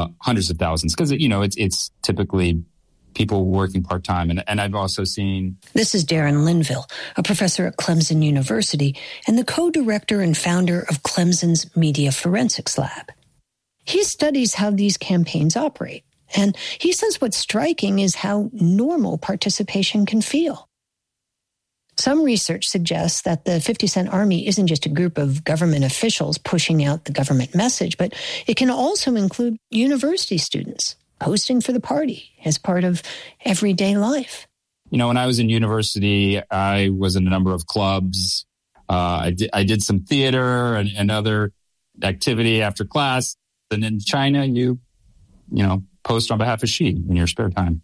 hundreds of thousands, because, it's typically people working part-time. And I've also seen... This is Darren Linville, a professor at Clemson University and the co-director and founder of Clemson's Media Forensics Lab. He studies how these campaigns operate, and he says what's striking is how normal participation can feel. Some research suggests that the 50 Cent Army isn't just a group of government officials pushing out the government message, but it can also include university students posting for the party as part of everyday life. When I was in university, I was in a number of clubs. I did some theater and other activity after class. And in China, you post on behalf of Xi in your spare time.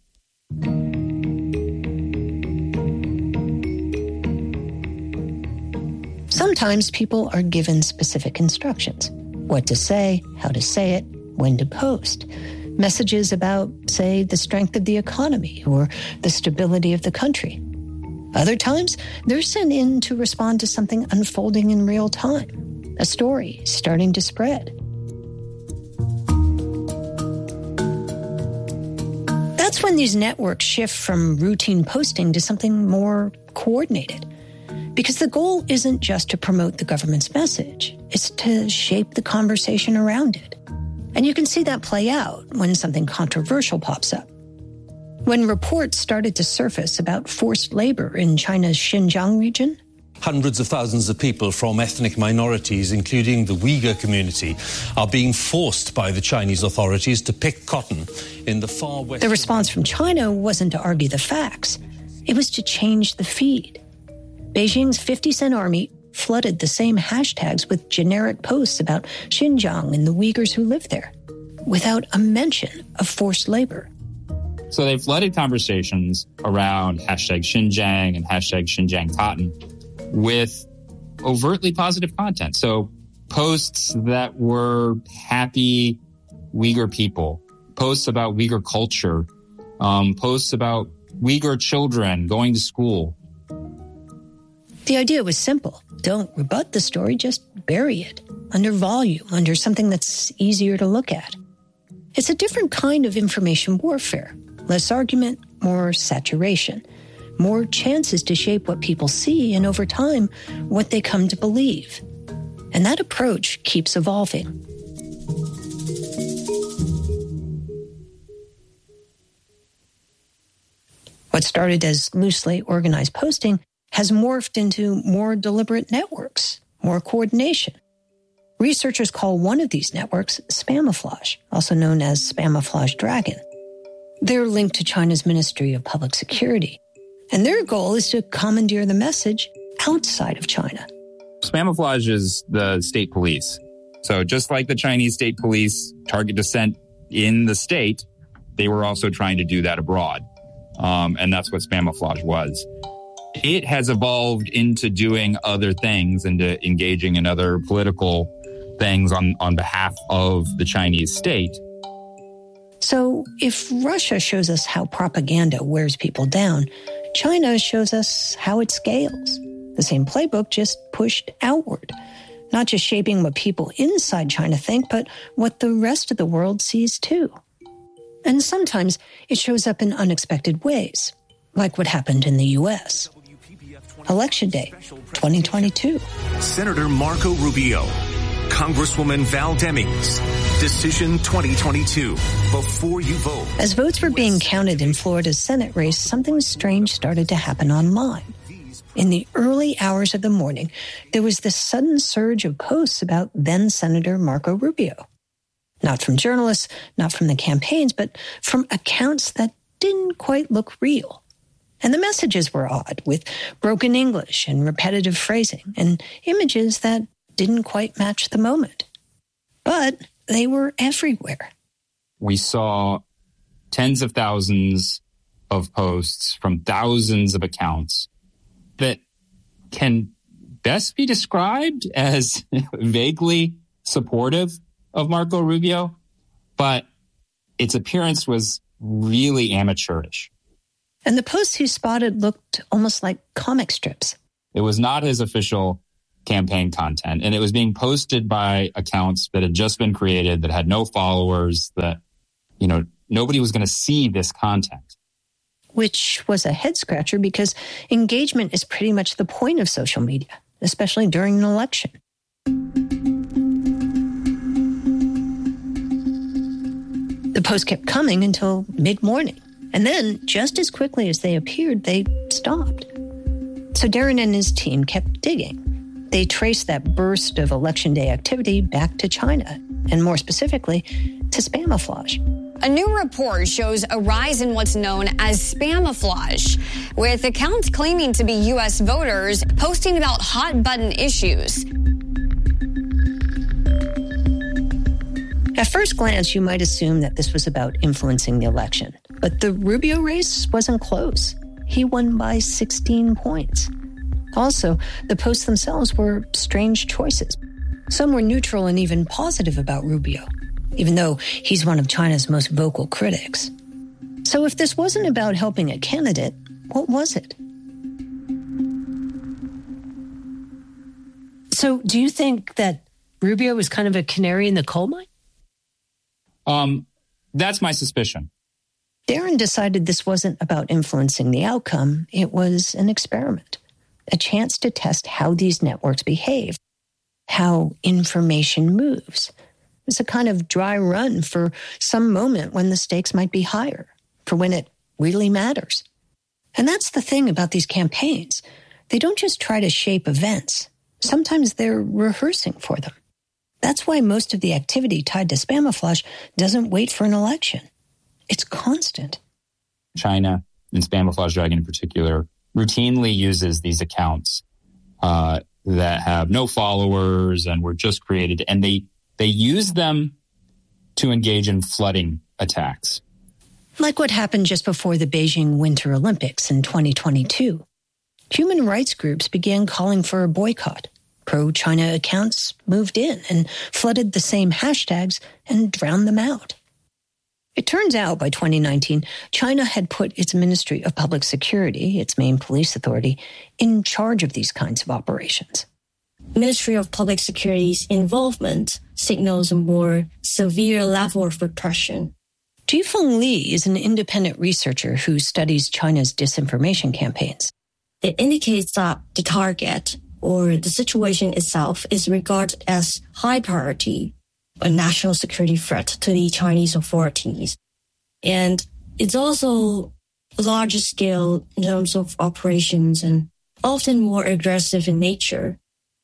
Sometimes people are given specific instructions: what to say, how to say it, when to post. Messages about, say, the strength of the economy or the stability of the country. Other times, they're sent in to respond to something unfolding in real time, a story starting to spread. That's when these networks shift from routine posting to something more coordinated. Because the goal isn't just to promote the government's message, it's to shape the conversation around it. And you can see that play out when something controversial pops up. When reports started to surface about forced labor in China's Xinjiang region, hundreds of thousands of people from ethnic minorities, including the Uyghur community, are being forced by the Chinese authorities to pick cotton in the far west. The response from China wasn't to argue the facts. It was to change the feed. Beijing's 50 Cent Army flooded the same hashtags with generic posts about Xinjiang and the Uyghurs who live there, without a mention of forced labor. So they flooded conversations around hashtag Xinjiang and hashtag Xinjiang cotton with overtly positive content. So posts that were happy Uyghur people, posts about Uyghur culture, posts about Uyghur children going to school. The idea was simple. Don't rebut the story, just bury it under volume, under something that's easier to look at. It's a different kind of information warfare. Less argument, more saturation, more chances to shape what people see and, over time, what they come to believe. And that approach keeps evolving. What started as loosely organized posting has morphed into more deliberate networks, more coordination. Researchers call one of these networks Spamouflage, also known as Spamouflage Dragon. They're linked to China's Ministry of Public Security, and their goal is to commandeer the message outside of China. Spamouflage is the state police. So just like the Chinese state police target dissent in the state, they were also trying to do that abroad. And that's what Spamouflage was. It has evolved into doing other things, into engaging in other political things on behalf of the Chinese state. So if Russia shows us how propaganda wears people down, China shows us how it scales. The same playbook, just pushed outward. Not just shaping what people inside China think, but what the rest of the world sees too. And sometimes it shows up in unexpected ways, like what happened in the U.S. Election Day, 2022. Senator Marco Rubio, Congresswoman Val Demings, Decision 2022. Before you vote. As votes were being counted in Florida's Senate race, something strange started to happen online. In the early hours of the morning, there was this sudden surge of posts about then-Senator Marco Rubio. Not from journalists, not from the campaigns, but from accounts that didn't quite look real. And the messages were odd, with broken English and repetitive phrasing, and images that didn't quite match the moment. But they were everywhere. We saw tens of thousands of posts from thousands of accounts that can best be described as vaguely supportive of Marco Rubio, but its appearance was really amateurish. And the posts he spotted looked almost like comic strips. It was not his official campaign content, and it was being posted by accounts that had just been created, that had no followers, that nobody was going to see this content. Which was a head scratcher because engagement is pretty much the point of social media, especially during an election. The posts kept coming until mid-morning, and then, just as quickly as they appeared, they stopped. So Darren and his team kept digging. They traced that burst of election day activity back to China, and more specifically, to Spamouflage. A new report shows a rise in what's known as Spamouflage, with accounts claiming to be U.S. voters posting about hot-button issues. At first glance, you might assume that this was about influencing the election. But the Rubio race wasn't close. He won by 16 points. Also, the posts themselves were strange choices. Some were neutral and even positive about Rubio, even though he's one of China's most vocal critics. So if this wasn't about helping a candidate, what was it? So do you think that Rubio was kind of a canary in the coal mine? That's my suspicion. Darren decided this wasn't about influencing the outcome. It was an experiment, a chance to test how these networks behave, how information moves. It was a kind of dry run for some moment when the stakes might be higher, for when it really matters. And that's the thing about these campaigns. They don't just try to shape events. Sometimes they're rehearsing for them. That's why most of the activity tied to Spamouflage doesn't wait for an election. It's constant. China, and Spamouflage Dragon in particular, routinely uses these accounts that have no followers and were just created, and they use them to engage in flooding attacks. Like what happened just before the Beijing Winter Olympics in 2022. Human rights groups began calling for a boycott. Pro-China accounts moved in and flooded the same hashtags and drowned them out. It turns out by 2019, China had put its Ministry of Public Security, its main police authority, in charge of these kinds of operations. Ministry of Public Security's involvement signals a more severe level of repression. Jifeng Li is an independent researcher who studies China's disinformation campaigns. It indicates that the target or the situation itself is regarded as high priority, a national security threat to the Chinese authorities. And it's also larger scale in terms of operations and often more aggressive in nature.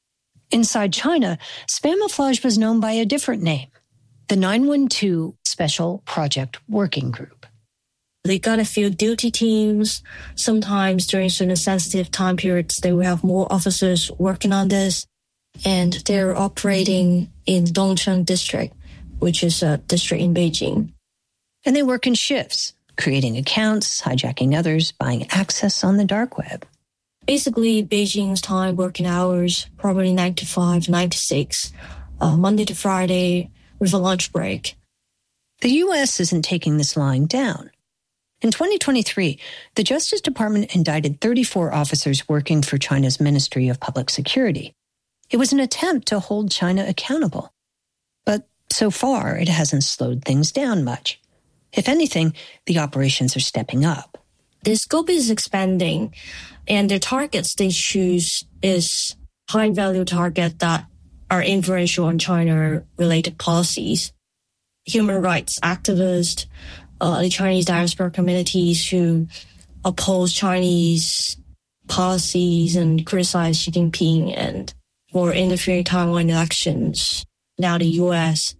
Inside China, Spamouflage was known by a different name, the 912 Special Project Working Group. They got a few duty teams. Sometimes during certain sensitive time periods, they will have more officers working on this. And they're operating in Dongcheng District, which is a district in Beijing. And they work in shifts, creating accounts, hijacking others, buying access on the dark web. Basically, Beijing's time working hours, probably 9 to 5, 9 to 6, Monday to Friday with a lunch break. The U.S. isn't taking this lying down. In 2023, the Justice Department indicted 34 officers working for China's Ministry of Public Security. It was an attempt to hold China accountable. But so far, it hasn't slowed things down much. If anything, the operations are stepping up. The scope is expanding, and the targets they choose is high-value targets that are influential on China-related policies. Human rights activists, the Chinese diaspora communities who oppose Chinese policies and criticize Xi Jinping and for interfering Taiwan elections, now the U.S.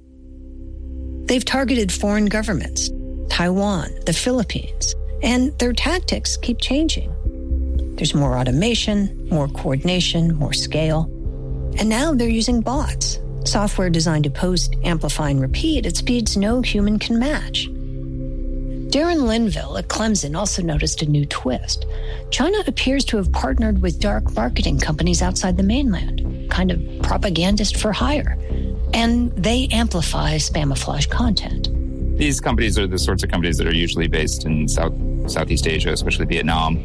They've targeted foreign governments, Taiwan, the Philippines, and their tactics keep changing. There's more automation, more coordination, more scale. And now they're using bots, software designed to post, amplify, and repeat at speeds no human can match. Darren Linville at Clemson also noticed a new twist. China appears to have partnered with dark marketing companies outside the mainland, kind of propagandist for hire. And they amplify Spamouflage content. These companies are the sorts of companies that are usually based in Southeast Asia, especially Vietnam.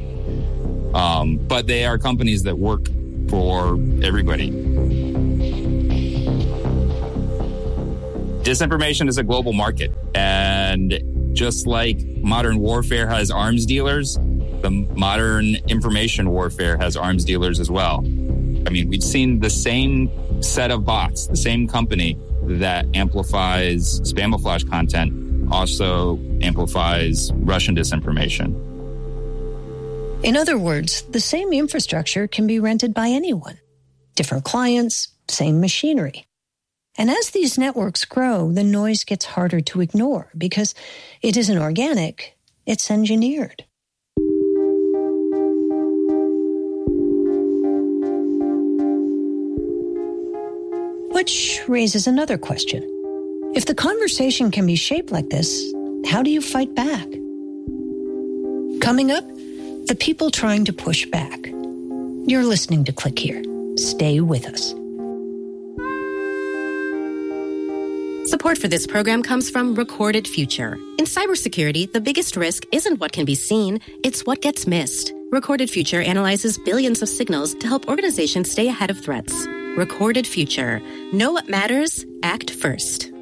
But they are companies that work for everybody. Disinformation is a global market. And just like modern warfare has arms dealers, the modern information warfare has arms dealers as well. I mean, we've seen the same set of bots, the same company that amplifies Spamouflage content also amplifies Russian disinformation. In other words, the same infrastructure can be rented by anyone. Different clients, same machinery. And as these networks grow, the noise gets harder to ignore because it isn't organic, it's engineered. Which raises another question. If the conversation can be shaped like this, how do you fight back? Coming up, the people trying to push back. You're listening to Click Here. Stay with us. Support for this program comes from Recorded Future. In cybersecurity, the biggest risk isn't what can be seen, it's what gets missed. Recorded Future analyzes billions of signals to help organizations stay ahead of threats. Recorded Future. Know what matters? Act first.